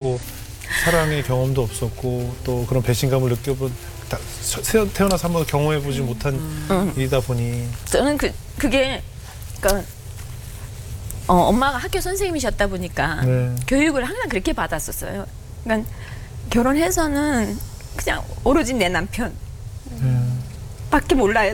뭐 사랑의 경험도 없었고 또 그런 배신감을 느껴본 태어나서 한번 경험해보지 못한 일이다 보니 저는 그게 그러니까 엄마가 학교 선생님이셨다 보니까 네. 교육을 항상 그렇게 받았었어요. 그러니까 결혼해서는 그냥 오로지 내 남편 밖에 몰라요.